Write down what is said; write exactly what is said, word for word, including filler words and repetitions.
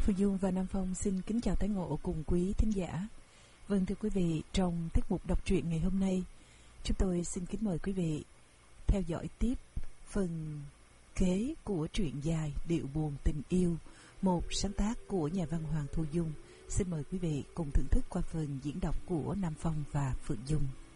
Phương Dung và Nam Phong xin kính chào tái ngộ cùng quý thính giả. Vâng thưa quý vị, trong tiết mục đọc truyện ngày hôm nay, chúng tôi xin kính mời quý vị theo dõi tiếp phần kế của truyện dài Điệu buồn tình yêu, một sáng tác của nhà văn Hoàng Thu Dung. Xin mời quý vị cùng thưởng thức qua phần diễn đọc của Nam Phong và Phượng Dung.